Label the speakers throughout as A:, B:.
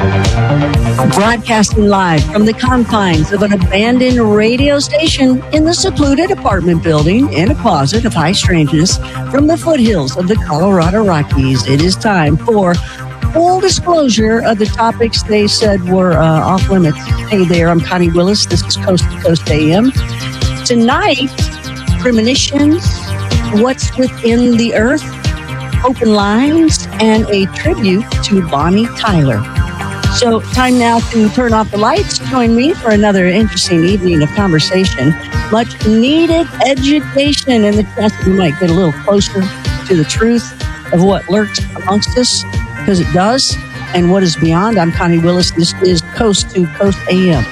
A: Broadcasting live from the confines of an abandoned radio station in the secluded apartment building in a closet of high strangeness from the foothills of the Colorado Rockies. It is time for full disclosure of the topics they said were off limits. Hey there, I'm Connie Willis. This is Coast to Coast AM. Tonight, premonitions, what's within the earth, open lines, and a tribute to Bonnie Tyler. So time now to turn off the lights. Join me for another interesting evening of conversation. Much needed education and the chance that we might get a little closer to the truth of what lurks amongst us, because it does, and what is beyond. I'm Connie Willis. This is Coast to Coast AM.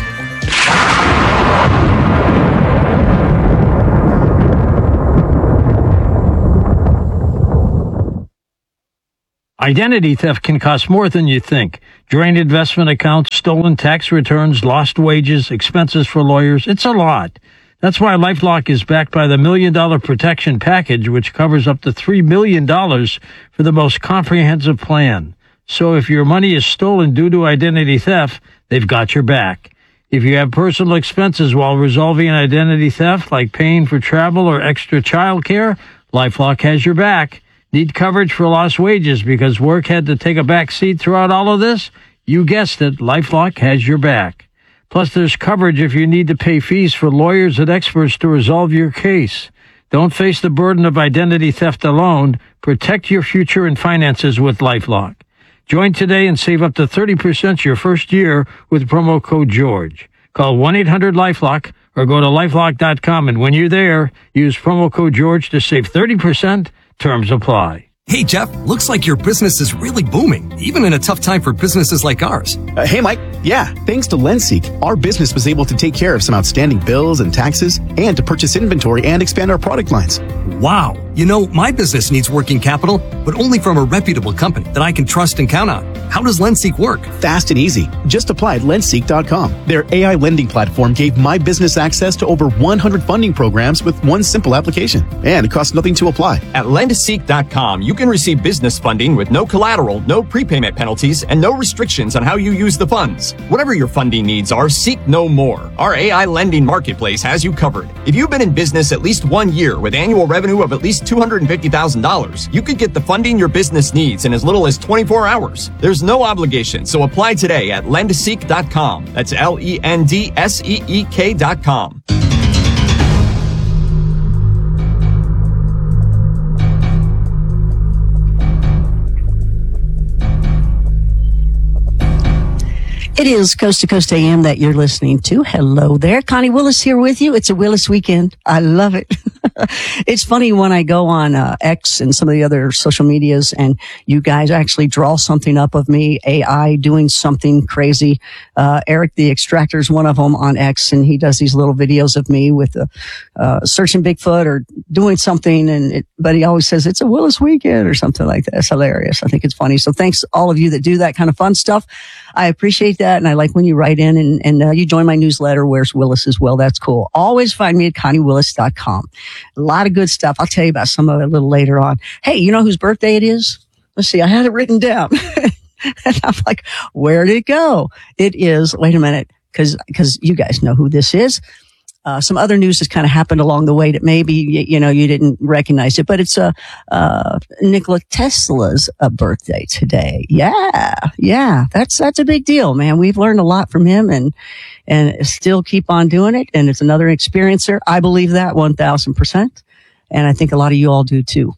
B: Identity theft can cost more than you think. Drained investment accounts, stolen tax returns, lost wages, expenses for lawyers. It's a lot. That's why LifeLock is backed by the $1 Million Protection Package, which covers up to $3 million for the most comprehensive plan. So if your money is stolen due to identity theft, they've got your back. If you have personal expenses while resolving an identity theft, like paying for travel or extra child care, LifeLock has your back. Need coverage for lost wages because work had to take a back seat throughout all of this? You guessed it, LifeLock has your back. Plus, there's coverage if you need to pay fees for lawyers and experts to resolve your case. Don't face the burden of identity theft alone. Protect your future and finances with LifeLock. Join today and save up to 30% your first year with promo code GEORGE. Call 1-800-LifeLock or go to LifeLock.com, and when you're there, use promo code GEORGE to save 30%. Terms apply.
C: Hey, Jeff, looks like your business is really booming, even in a tough time for businesses like ours.
D: Hey, Mike. Yeah, thanks to LendSeek, our business was able to take care of some outstanding bills and taxes and to purchase inventory and expand our product lines.
C: Wow. You know, my business needs working capital, but only from a reputable company that I can trust and count on. How does LendSeek work?
D: Fast and easy. Just apply at LendSeek.com. Their AI lending platform gave my business access to over 100 funding programs with one simple application. And it costs nothing to apply.
E: At LendSeek.com, you can receive business funding with no collateral, no prepayment penalties, and no restrictions on how you use the funds. Whatever your funding needs are, seek no more. Our AI lending marketplace has you covered. If you've been in business at least 1 year with annual revenue of at least $250,000, you could get the funding your business needs in as little as 24 hours. There's no obligation, so apply today at LendSeek.com. That's LendSeek.com.
A: It is Coast to Coast AM that you're listening to. Hello there. Connie Willis here with you. It's a Willis weekend. I love it. It's funny when I go on X and some of the other social medias and you guys actually draw something up of me, AI doing something crazy. Eric the Extractor is one of them on X, and he does these little videos of me with searching Bigfoot or doing something, but he always says it's a Willis weekend or something like that. It's hilarious. I think it's funny. So thanks all of you that do that kind of fun stuff. I appreciate that, and I like when you write in and you join my newsletter, Where's Willis as well. That's cool. Always find me at ConnieWillis.com. A lot of good stuff. I'll tell you about some of it a little later on. Hey, you know whose birthday it is? Let's see. I had it written down. And I'm like, where did it go? It is, wait a minute, because you guys know who this is. Some other news has kind of happened along the way that maybe, you didn't recognize it, but it's, Nikola Tesla's birthday today. Yeah. That's a big deal, man. We've learned a lot from him and still keep on doing it. And it's another experiencer. I believe that 1000%. And I think a lot of you all do too.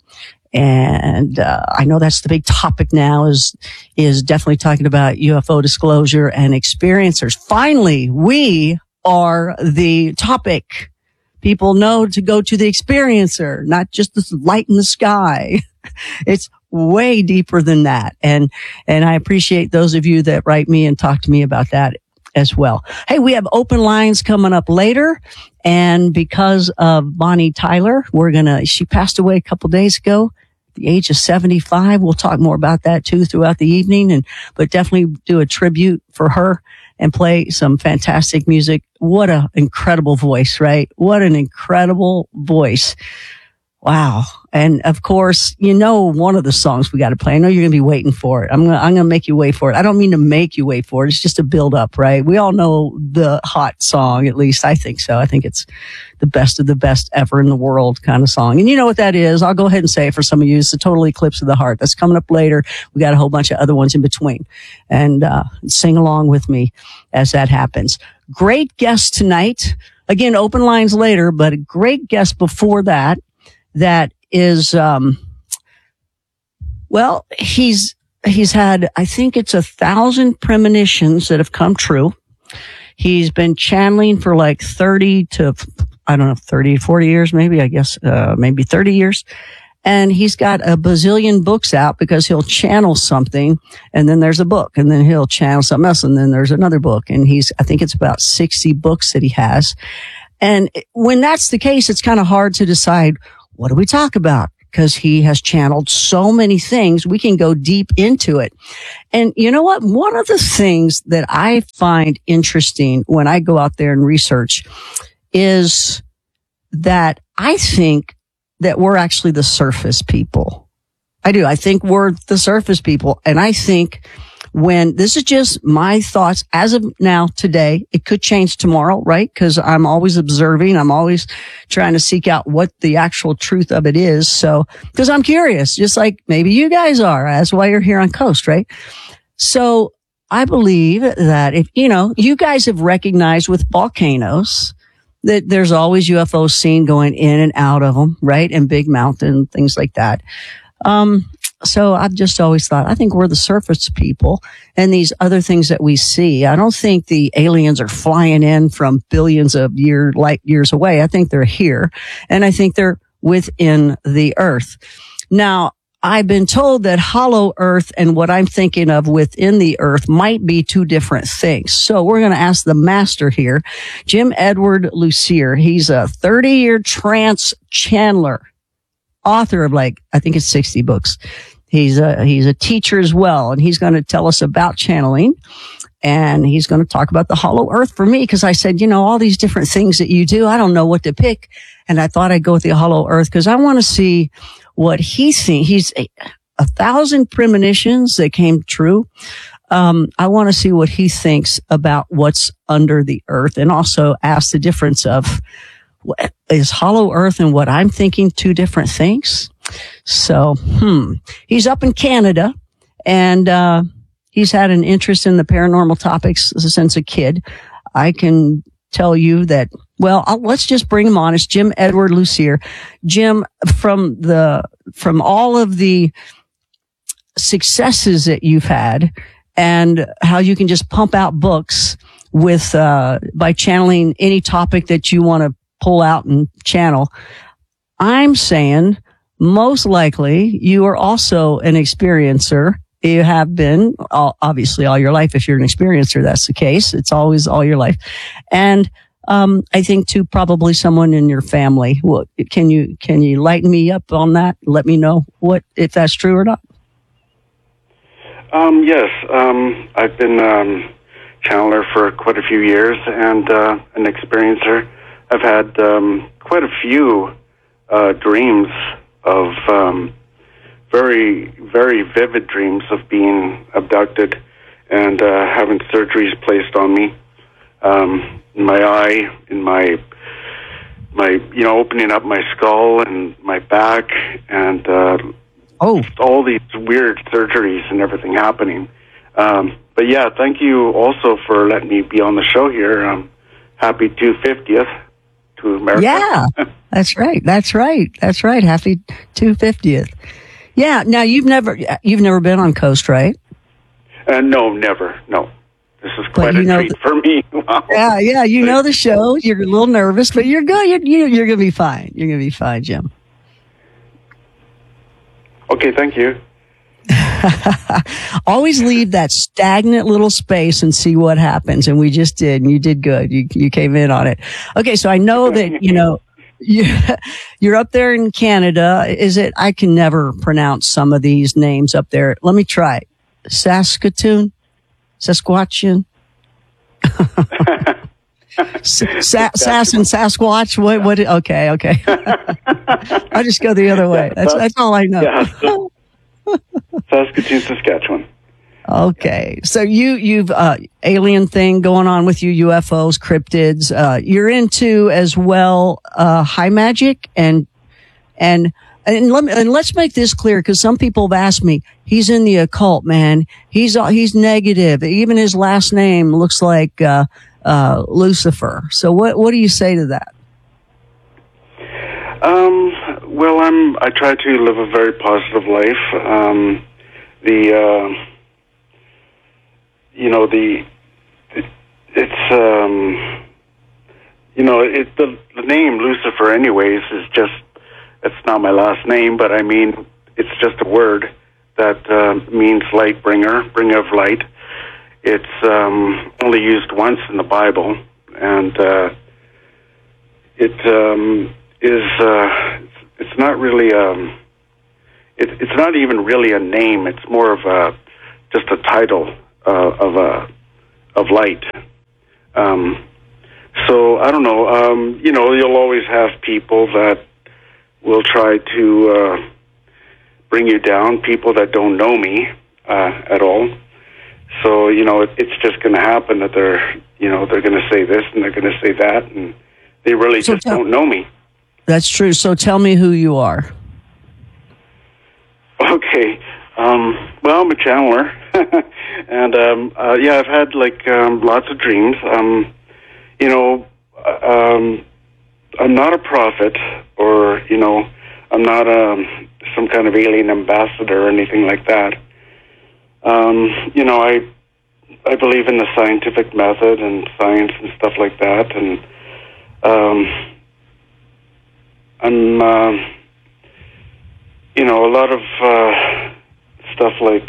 A: And, I know that's the big topic now is definitely talking about UFO disclosure and experiencers. Finally, we are the topic. People know to go to the experiencer, not just this light in the sky. It's way deeper than that. And I appreciate those of you that write me and talk to me about that as well. Hey, we have open lines coming up later. And because of Bonnie Tyler, she passed away a couple days ago at the age of 75. We'll talk more about that too throughout the evening, but definitely do a tribute for her and play some fantastic music. What an incredible voice, right? What an incredible voice. Wow. And of course, one of the songs we got to play. I know you're going to be waiting for it. I'm going to make you wait for it. I don't mean to make you wait for it. It's just a build up, right? We all know the hot song. At least I think so. I think it's the best of the best ever in the world kind of song. And you know what that is? I'll go ahead and say it for some of you. It's the Total Eclipse of the Heart. That's coming up later. We got a whole bunch of other ones in between, and sing along with me as that happens. Great guest tonight. Again, open lines later, but a great guest before that. That is, he's had, I think it's 1,000 premonitions that have come true. He's been channeling for like 30 to, 40 years, maybe, I guess, maybe 30 years. And he's got a bazillion books out because he'll channel something and then there's a book, and then he'll channel something else and then there's another book. And I think it's about 60 books that he has. And when that's the case, it's kind of hard to decide, what do we talk about? Because he has channeled so many things, we can go deep into it. And you know what? One of the things that I find interesting when I go out there and research is that I think that we're actually the surface people. I do. I think we're the surface people. And I think this is just my thoughts as of now, today, it could change tomorrow, right? Because I'm always observing. I'm always trying to seek out what the actual truth of it is. So, because I'm curious, just like maybe you guys are. That's why you're here on Coast, right? So I believe that if, you guys have recognized with volcanoes that there's always UFOs seen going in and out of them, right? And Big Mountain, things like that. So I've just always thought, I think we're the surface people, and these other things that we see. I don't think the aliens are flying in from billions of light years away. I think they're here, and I think they're within the earth. Now, I've been told that hollow earth and what I'm thinking of within the earth might be two different things. So we're going to ask the master here, Jim Edward Lucier. He's a 30-year trance channeler, author of I think it's 60 books. He's a teacher as well, and he's going to tell us about channeling, and he's going to talk about the hollow earth for me, because I said, all these different things that you do, I don't know what to pick, and I thought I'd go with the hollow earth because I want to see what he thinks. He's 1,000 premonitions that came true. I want to see what he thinks about what's under the earth, and also ask the difference of, is hollow earth and what I'm thinking two different things? So, he's up in Canada, and he's had an interest in the paranormal topics since a kid. I can tell you that, let's just bring him on. It's Jim Edward Lucier. Jim, from all of the successes that you've had and how you can just pump out books with, by channeling any topic that you want to pull out and channel, I'm saying most likely you are also an experiencer. You have been obviously all your life. If you're an experiencer, that's the case. It's always all your life. And I think too, probably someone in your family. Can you lighten me up on that? Let me know if that's true or not.
F: Yes. I've been channeler for quite a few years, and an experiencer. I've had quite a few dreams of very, very vivid dreams of being abducted and having surgeries placed on me, in my eye, in my opening up my skull and my back, and all these weird surgeries and everything happening. But yeah, thank you also for letting me be on the show here. Happy 250th. To America.
A: Yeah, that's right. Happy 250th. Yeah. Now you've never been on Coast, right?
F: No, never. No. This is quite a treat for me. Wow.
A: Yeah. You know the show. You're a little nervous, but you're good. You're going to be fine. You're going to be fine, Jim.
F: Okay. Thank you.
A: Always leave that stagnant little space and see what happens. And we just did, and you did good. You came in on it. Okay. So I know that, you're up there in Canada. Is it, I can never pronounce some of these names up there. Let me try. Saskatoon? Sass and Sasquatch. What? Okay. I'll just go the other way. That's all I know.
F: Yeah, Saskatoon, Saskatchewan.
A: Okay, so you've alien thing going on with you, UFOs, cryptids. You're into as well high magic and let's make this clear, because some people have asked me. He's in the occult, man. He's negative. Even his last name looks like Lucifer. So what do you say to that?
F: Well, I try to live a very positive life. The name Lucifer anyways is just, it's not my last name, but I mean, it's just a word that means light bringer, bringer of light. It's only used once in the Bible, and it's not really it's not even really a name. It's more of just a title of light. So I don't know. You'll always have people that will try to bring you down. People that don't know me at all. So it's just going to happen that they're going to say this and they're going to say that, and they really just don't know me.
A: That's true. So tell me who you are.
F: Okay. Well, I'm a channeler, and I've had lots of dreams. I'm not a prophet, or I'm not some kind of alien ambassador or anything like that. I believe in the scientific method and science and stuff like that, and I'm a lot of stuff like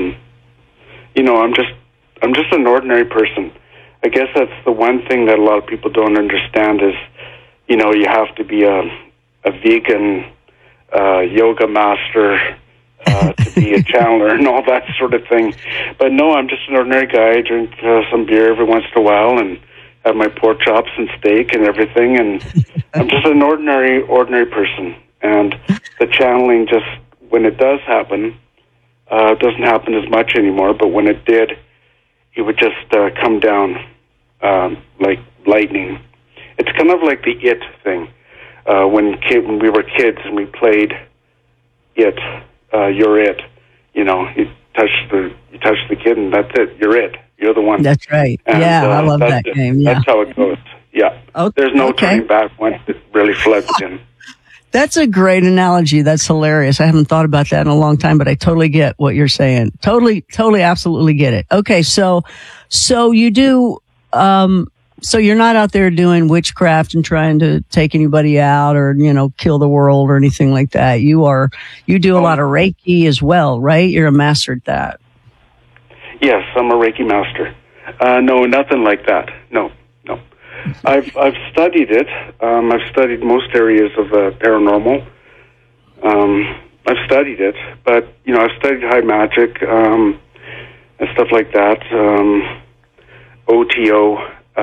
F: I'm just an ordinary person. I guess that's the one thing that a lot of people don't understand is you have to be a vegan yoga master to be a channeler and all that sort of thing. But no, I'm just an ordinary guy. I drink some beer every once in a while and have my pork chops and steak and everything, and I'm just an ordinary person. And the channeling, just when it does happen, doesn't happen as much anymore, but when it did, it would just come down like lightning. It's kind of like the It thing. When we were kids and we played It, you're It. You touch the kid and that's it. You're It. You're the one.
A: That's right. And, I love that game. Yeah.
F: That's how it goes. Yeah. There's no turning back once it really floods in.
A: That's a great analogy. That's hilarious. I haven't thought about that in a long time, but I totally get what you're saying. Totally, absolutely get it. Okay. So you do, so you're not out there doing witchcraft and trying to take anybody out or, kill the world or anything like that. You do a lot of Reiki as well, right? You're a master at that.
F: Yes, I'm a Reiki master. No, nothing like that. No. I've studied it. I've studied most areas of paranormal. I've studied it, but I've studied high magic and stuff like that. OTO,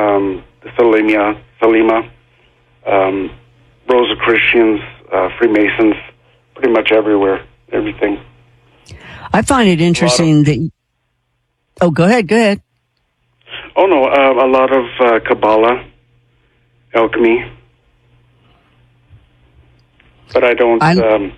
F: Thelema, Rosicrucians, Freemasons, pretty much everywhere, everything.
A: I find it interesting that. Oh, go ahead.
F: Oh no, a lot of Kabbalah, alchemy, but I don't. I'm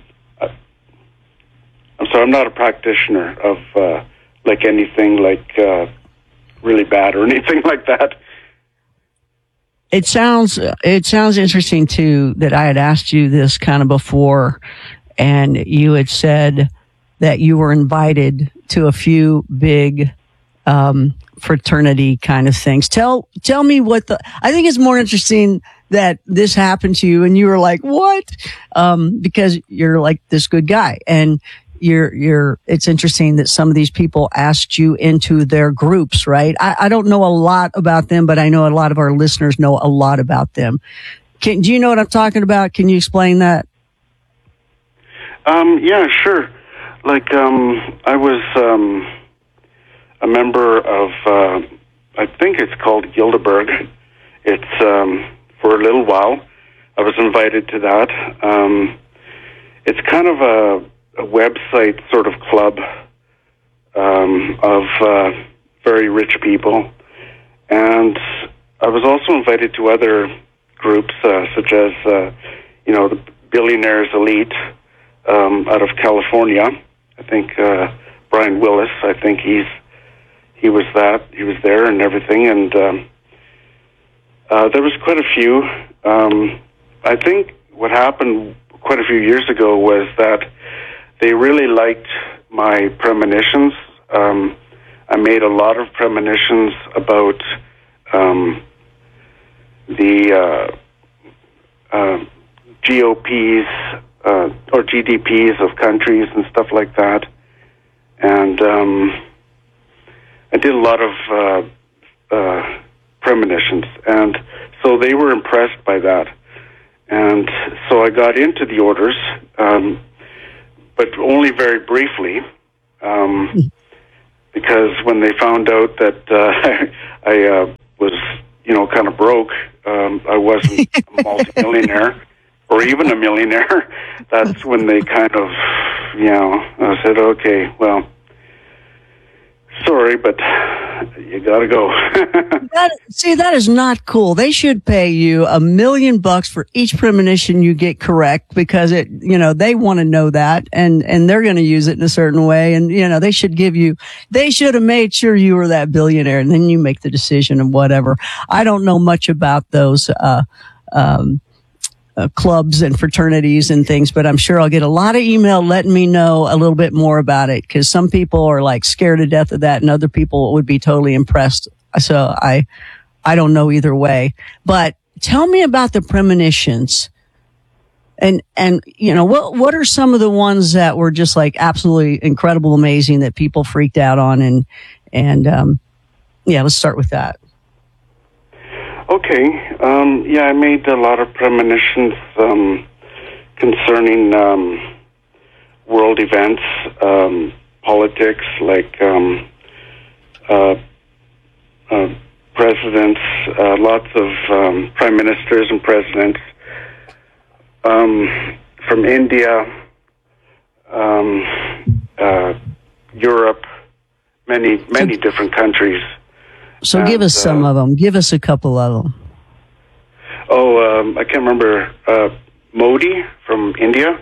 F: sorry, I'm not a practitioner of like anything like really bad or anything like that.
A: It sounds interesting too that I had asked you this kind of before, and you had said that you were invited to a few big fraternity kind of things. Tell me I think it's more interesting that this happened to you and you were like, what? Because you're like this good guy, and it's interesting that some of these people asked you into their groups, right? I don't know a lot about them, but I know a lot of our listeners know a lot about them. Do you know what I'm talking about? Can you explain that?
F: Yeah, sure. Like, I was, a member of, I think it's called Gilderberg. It's for a little while. I was invited to that. It's kind of a website sort of club of very rich people. And I was also invited to other groups, such as, the Billionaires Elite out of California. I think Brian Willis, I think he was there and everything. And there was quite a few. I think what happened quite a few years ago was that they really liked my premonitions. I made a lot of premonitions about the GOPs or GDPs of countries and stuff like that. And I did a lot of premonitions. And so they were impressed by that. And so I got into the orders, but only very briefly, because when they found out that I was, kind of broke, I wasn't a multimillionaire or even a millionaire, that's when they kind of, I said, okay, well, sorry, but you gotta go.
A: That is not cool. They should pay you $1 million for each premonition you get correct, because they want to know that, and they're going to use it in a certain way. And, they should have made sure you were that billionaire, and then you make the decision of whatever. I don't know much about those, clubs and fraternities and things, but I'm sure I'll get a lot of email letting me know a little bit more about it, because some people are like scared to death of that and other people would be totally impressed. So I don't know either way, but tell me about the premonitions and what are some of the ones that were just like absolutely incredible, amazing that people freaked out on, and let's start with that.
F: Okay. I made a lot of premonitions concerning world events, politics, like presidents, lots of prime ministers and presidents from India, Europe, many different countries.
A: So give us some of them. Give us a couple of them.
F: I can't remember. Modi from India.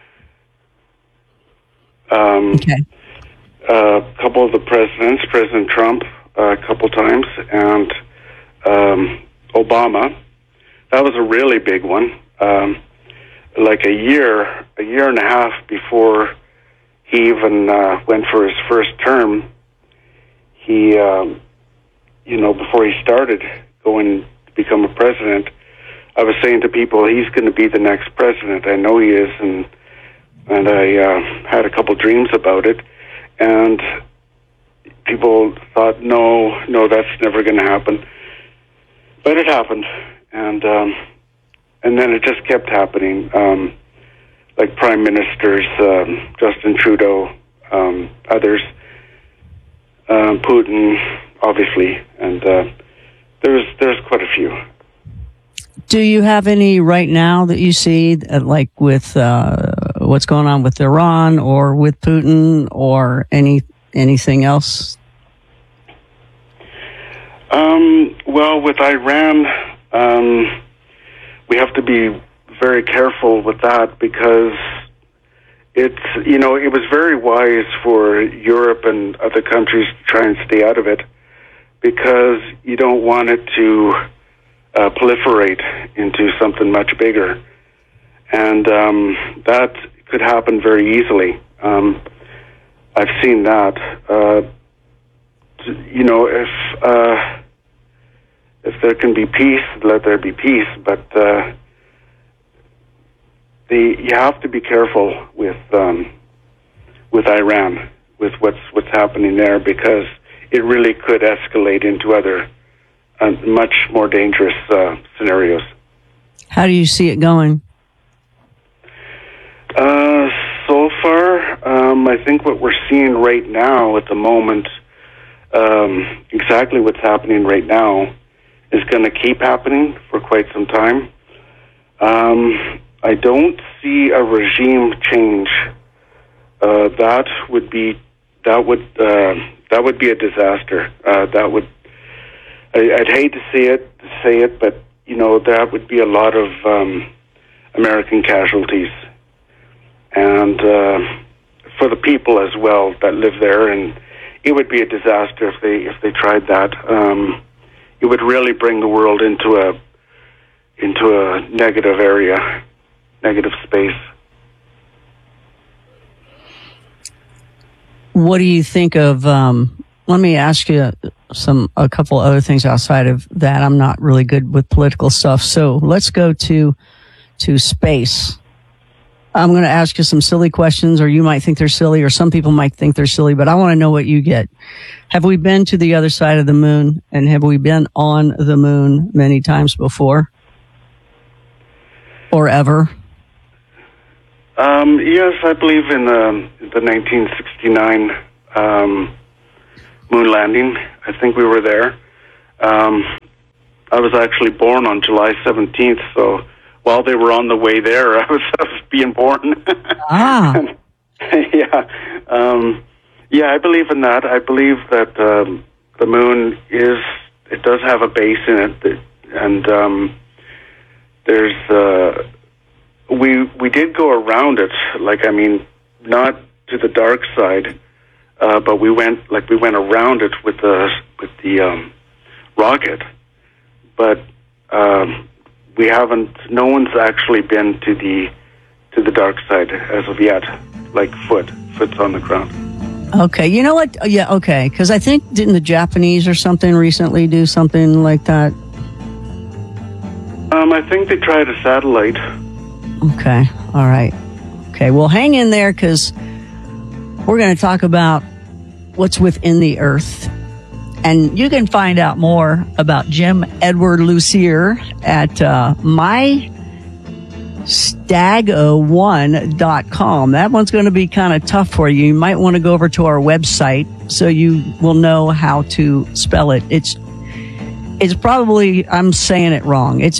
A: Okay.
F: A couple of the presidents, President Trump, a couple times, and Obama. That was a really big one. Like a year and a half before he even went for his first term, he, before he started going to become a president, I was saying to people, he's going to be the next president. I know he is, and I had a couple dreams about it, and people thought, no, that's never going to happen. But it happened, and then it just kept happening. Like prime ministers, Justin Trudeau, others, Putin, obviously, and there's quite a few.
A: Do you have any right now that you see, like with what's going on with Iran or with Putin or anything else?
F: Well, with Iran, we have to be very careful with that, because it was very wise for Europe and other countries to try and stay out of it, because you don't want it to proliferate into something much bigger. And that could happen very easily. I've seen that. If there can be peace, let there be peace. But you have to be careful with Iran, with what's happening there, because it really could escalate into other much more dangerous scenarios.
A: How do you see it going?
F: So far, I think what we're seeing right now at the moment, exactly what's happening right now, is going to keep happening for quite some time. I don't see a regime change. That would be a disaster. I'd hate to say it, but that would be a lot of American casualties, and for the people as well that live there. And it would be a disaster if they tried that. It would really bring the world into a negative area, negative space.
A: What do you think of, let me ask you a couple other things outside of that. I'm not really good with political stuff. So let's go to space. I'm going to ask you some silly questions, or you might think they're silly, or some people might think they're silly, but I want to know what you get. Have we been to the other side of the moon, and have we been on the moon many times before? Or ever?
F: Yes, I believe in the 1969 moon landing. I think we were there. I was actually born on July 17th, so while they were on the way there, I was being born.
A: Ah.
F: Yeah, I believe in that. I believe that the moon does have a base in it, and there's we did go around it, not to the dark side, but we went around it with the rocket, but we haven't. No one's actually been to the dark side as of yet. Foot's on the ground.
A: Okay, you know what? Yeah, okay, because I think didn't the Japanese or something recently do something like that?
F: I think they tried a satellite.
A: Okay, all right. Okay, well, hang in there, because we're going to talk about what's within the Earth. And you can find out more about Jim Edward Lucier at mystag01.com. That one's going to be kind of tough for you. You might want to go over to our website so you will know how to spell it. It's probably, I'm saying it wrong. It's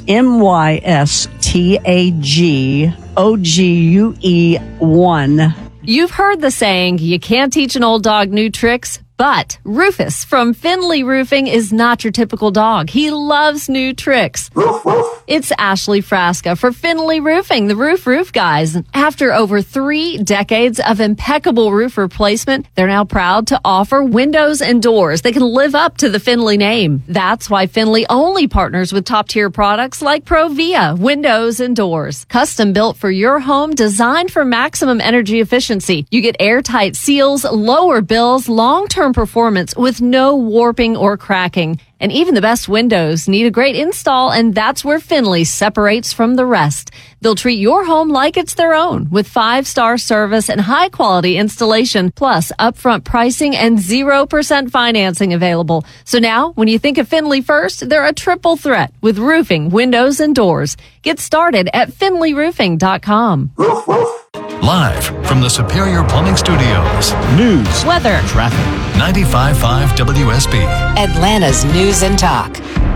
A: MYSTAGOGUE1.
G: You've heard the saying, you can't teach an old dog new tricks. But Rufus from Finley Roofing is not your typical dog. He loves new tricks. It's Ashley Frasca for Finley Roofing, the roof guys. After over 3 decades of impeccable roof replacement, they're now proud to offer windows and doors that can live up to the Finley name. That's why Finley only partners with top-tier products like Provia windows and doors. Custom built for your home, designed for maximum energy efficiency. You get airtight seals, lower bills, long-term performance with no warping or cracking. And even the best windows need a great install, and that's where Finley separates from the rest. They'll treat your home like it's their own with 5-star service and high-quality installation, plus upfront pricing and 0% financing available. So now, when you think of Finley first, they're a triple threat with roofing, windows, and doors. Get started at finleyroofing.com.
H: Live from the Superior Plumbing Studios.
D: News,
G: Weather,
D: traffic.
H: 95.5 WSB.
I: Atlanta's News and Talk.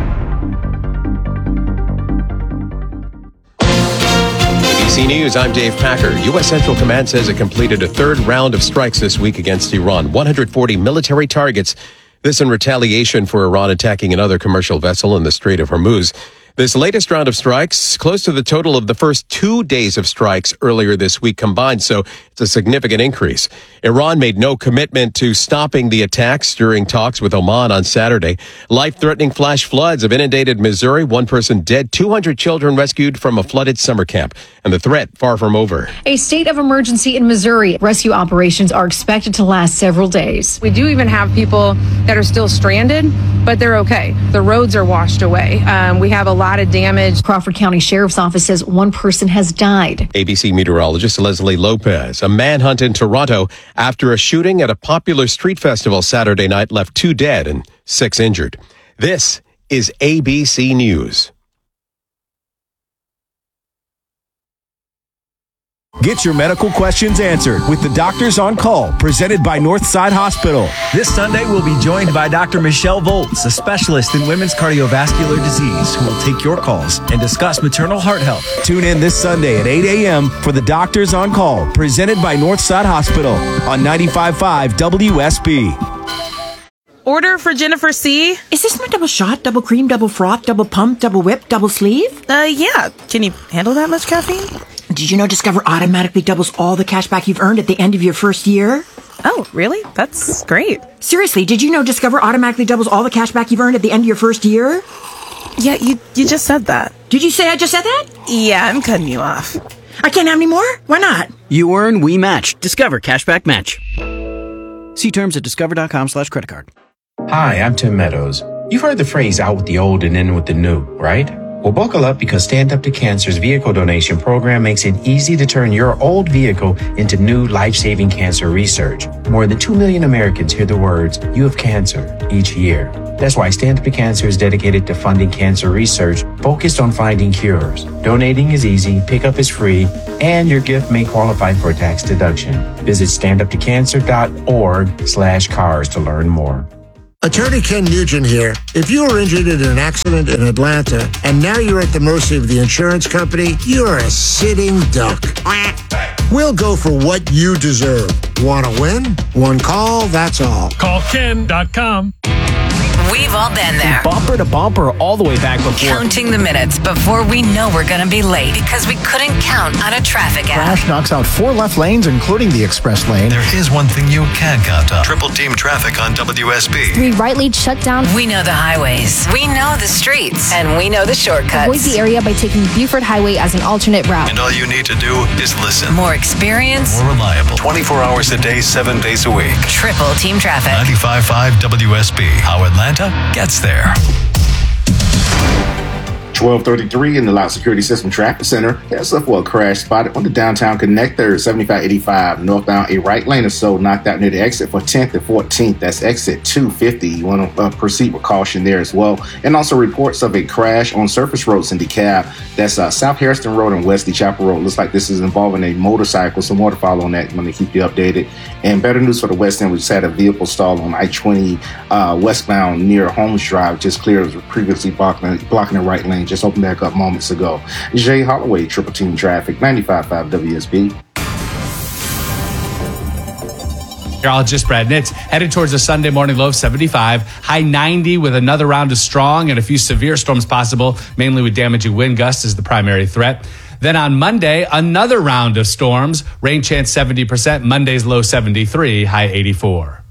J: ABC News, I'm Dave Packer. U.S. Central Command says it completed a third round of strikes this week against Iran. 140 military targets. This in retaliation for Iran attacking another commercial vessel in the Strait of Hormuz. This latest round of strikes, close to the total of the first 2 days of strikes earlier this week combined, so it's a significant increase. Iran made no commitment to stopping the attacks during talks with Oman on Saturday. Life-threatening flash floods have inundated Missouri. 1 person dead, 200 children rescued from a flooded summer camp, and the threat far from over.
K: A state of emergency in Missouri. Rescue operations are expected to last several days.
L: We do even have people that are still stranded, but they're okay. The roads are washed away. We have a lot of damage.
K: Crawford County Sheriff's Office says 1 person has died.
J: ABC meteorologist Leslie Lopez. A manhunt in Toronto after a shooting at a popular street festival Saturday night left 2 dead and 6 injured. This is ABC News.
M: Get your medical questions answered with the Doctors on Call, presented by Northside Hospital.
N: This Sunday, we'll be joined by Dr. Michelle Volz, a specialist in women's cardiovascular disease, who will take your calls and discuss maternal heart health.
M: Tune in this Sunday at 8 a.m. for the Doctors on Call, presented by Northside Hospital on 95.5 WSB.
O: Order for Jennifer C.
P: Is this my double shot, double cream, double froth, double pump, double whip, double sleeve?
O: Yeah. Can you handle that much caffeine?
P: Did you know Discover automatically doubles all the cash back you've earned at the end of your first year?
O: Oh, really? That's great.
P: Seriously, did you know Discover automatically doubles all the cash back you've earned at the end of your first year?
O: Yeah, you just said that.
P: Did you say I just said that?
O: Yeah, I'm cutting you off.
P: I can't have any more? Why not?
Q: You earn, we match. Discover Cashback Match. See terms at discover.com/creditcard.
R: Hi, I'm Tim Meadows. You've heard the phrase out with the old and in with the new, right? Well, buckle up because Stand Up to Cancer's vehicle donation program makes it easy to turn your old vehicle into new life-saving cancer research. More than 2 million Americans hear the words, "You have cancer," each year. That's why Stand Up to Cancer is dedicated to funding cancer research focused on finding cures. Donating is easy, pickup is free, and your gift may qualify for a tax deduction. Visit standuptocancer.org/cars to learn more.
S: Attorney Ken Nugent here. If you were injured in an accident in Atlanta and now you're at the mercy of the insurance company, you're a sitting duck. We'll go for what you deserve. Want to win? One call, that's all.
T: Call Ken.com.
I: We've all been there.
Q: Bumper to bumper all the way back before.
I: Counting the minutes before we know we're going to be late because we couldn't count on a traffic app.
U: Crash knocks out 4 left lanes, including the express lane.
H: There is one thing you can count on. Triple team traffic on WSB.
V: 3 right lanes shut down.
I: We know the highways. We know the streets. And we know the shortcuts.
V: Avoid the area by taking Buford Highway as an alternate route.
H: And all you need to do is listen.
I: More experience.
H: More reliable. 24 hours a day, 7 days a week.
I: Triple team traffic.
H: 95.5 WSB. How Atlanta gets there.
W: 12:33 in the Loud Security System Traffic Center. Heads up for a crash spotted on the downtown connector, 7585 northbound. A right lane or so knocked out near the exit for 10th and 14th. That's exit 250. You want to proceed with caution there as well. And also reports of a crash on surface roads in DeKalb. That's South Harrison Road and Wesley Chapel Road. Looks like this is involving a motorcycle. Some more to follow on that. I'm going to keep you updated. And better news for the West End. We just had a vehicle stall on I-20 westbound near Holmes Drive. Just cleared, was previously blocking the right lane. Just opened back up moments ago. Jay Holloway, Triple Team Traffic, 95.5 WSB.
X: Meteorologist Brad Nitz headed towards a Sunday morning low of 75, high 90 with another round of strong and a few severe storms possible, mainly with damaging wind gusts as the primary threat. Then on Monday, another round of storms, rain chance 70%, Monday's low 73, high 84.